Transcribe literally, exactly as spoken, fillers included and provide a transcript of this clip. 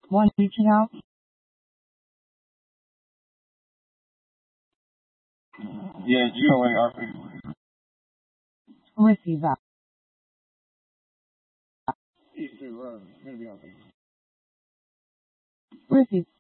One reaching out. Yeah, you know, like, R P. Receive out. Easy, we're gonna be on. Receive.